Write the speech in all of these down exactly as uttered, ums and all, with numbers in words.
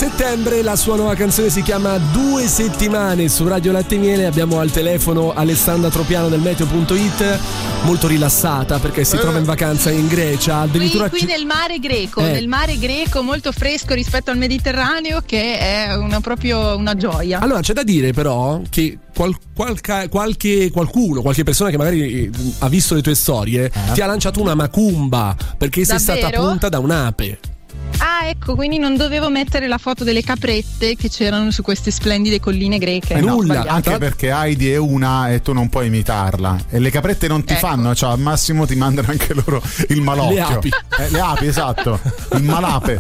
settembre. La sua nuova canzone si chiama Due settimane su Radio Latte e Miele. Abbiamo al telefono Alessandra Tropiano del meteo punto it, molto rilassata perché si trova in vacanza in Grecia, addirittura qui, qui nel mare greco, eh. nel mare greco molto fresco rispetto al Mediterraneo, che è una, proprio una gioia. Allora c'è da dire però che qual, qualche, qualche qualcuno, qualche persona che magari ha visto le tue storie eh. ti ha lanciato una macumba perché sei Davvero? stata punta da un'ape. Ah, ecco, quindi non dovevo mettere la foto delle caprette che c'erano su queste splendide colline greche. Eh no, nulla, anche perché Heidi è una e tu non puoi imitarla. E le caprette non ti ecco. fanno, cioè al massimo ti mandano anche loro il malocchio. Le api. Eh, le api, esatto. Il malape.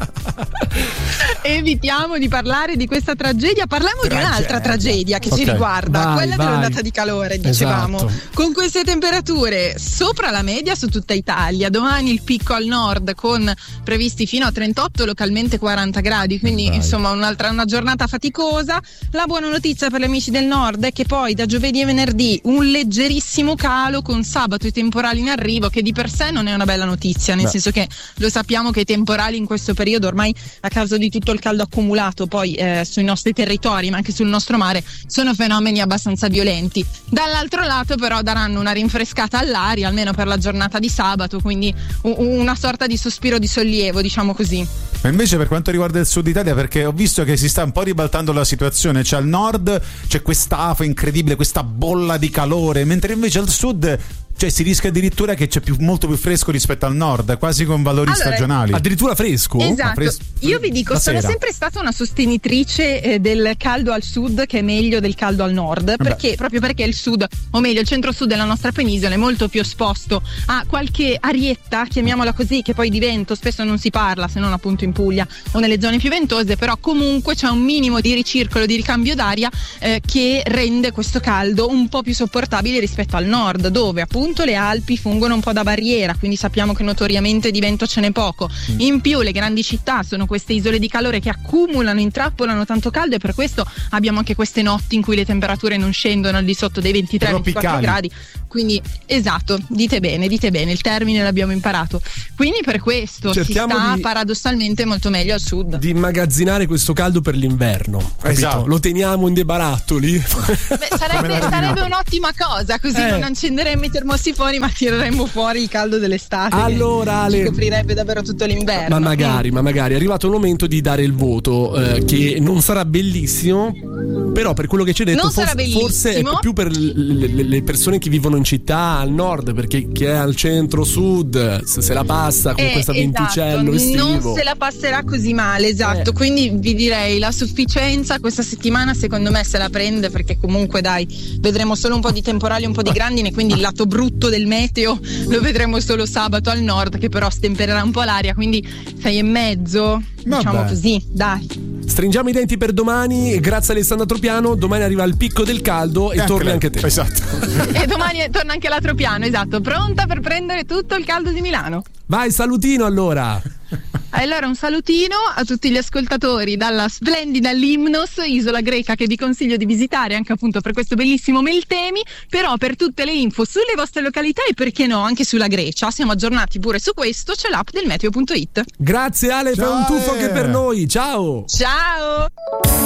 Evitiamo di parlare di questa tragedia, parliamo tragedia. di un'altra tragedia che okay. ci riguarda, vai, quella vai. dell'ondata di calore, dicevamo. Esatto. Con queste temperature sopra la media su tutta Italia, domani il picco al nord con previsti fino a trentotto, localmente quaranta gradi, quindi vai. insomma un'altra una giornata faticosa. La buona notizia per gli amici del nord è che poi da giovedì e venerdì un leggerissimo calo, con sabato i temporali in arrivo, che di per sé non è una bella notizia, nel Beh. senso che lo sappiamo che i temporali in questo periodo, ormai a causa di tutto il caldo accumulato poi eh, sui nostri territori ma anche sul nostro mare, sono fenomeni abbastanza violenti. Dall'altro lato però daranno una rinfrescata all'aria almeno per la giornata di sabato, quindi u- una sorta di sospiro di sollievo, diciamo così. Ma invece per quanto riguarda il sud Italia, perché ho visto che si sta un po' ribaltando la situazione, cioè al nord c'è quest'afa incredibile, questa bolla di calore, mentre invece al sud cioè si rischia addirittura che c'è più, molto più fresco rispetto al nord, quasi con valori allora, stagionali. Addirittura fresco? Esatto. Fres- Io vi dico, la sono sera. sempre stata una sostenitrice eh, del caldo al sud che è meglio del caldo al nord, perché proprio perché il sud, o meglio il centro-sud della nostra penisola è molto più esposto a qualche arietta, chiamiamola così, che poi di vento spesso non si parla, se non appunto in Puglia o nelle zone più ventose, però comunque c'è un minimo di ricircolo, di ricambio d'aria eh, che rende questo caldo un po' più sopportabile rispetto al nord, dove appunto le Alpi fungono un po' da barriera, quindi sappiamo che notoriamente di vento ce n'è poco. In più le grandi città sono queste isole di calore che accumulano, intrappolano tanto caldo, e per questo abbiamo anche queste notti in cui le temperature non scendono al di sotto dei ventitré ventiquattro gradi. Quindi esatto, dite bene, dite bene, il termine l'abbiamo imparato. Quindi per questo Cerchiamo si sta di, paradossalmente molto meglio al sud. Di immagazzinare questo caldo per l'inverno, capito? Esatto. Lo teniamo in dei barattoli. Beh, sarebbe, sarebbe un'ottima cosa, così Eh. non accenderemmo i termosifoni ma tireremmo fuori il caldo dell'estate. Allora, che ci Ale, coprirebbe davvero tutto l'inverno. ma magari, ma magari è arrivato il momento di dare il voto, eh, che non sarà bellissimo, però per quello che ci hai detto Non sarà forse, forse è bellissimo. più per le, le- le persone che vivono in città al nord, perché chi è al centro sud se, se la passa con Eh, questo venticello esatto, estivo. non se la passerà così male, esatto. Eh. Quindi vi direi la sufficienza questa settimana secondo me se la prende, perché comunque dai, vedremo solo un po' di temporali, un po' di grandine, quindi il lato brutto del meteo lo vedremo solo sabato al nord, che però stempererà un po' l'aria, quindi sei e mezzo, diciamo Vabbè. così, dai. Stringiamo i denti per domani, grazie a Alessandra Tropiano. Domani arriva il picco del caldo e, E torni lei. anche te. Esatto. E domani torna anche la Tropiano, esatto, pronta per prendere tutto il caldo di Milano. Vai, salutino allora. Allora un salutino a tutti gli ascoltatori dalla splendida Limnos, isola greca che vi consiglio di visitare anche appunto per questo bellissimo Meltemi, però per tutte le info sulle vostre località e perché no anche sulla Grecia, siamo aggiornati pure su questo, c'è l'app del meteo punto it. Grazie Ale, fai un Ciao, tuffo Ale. anche per noi. Ciao. Ciao!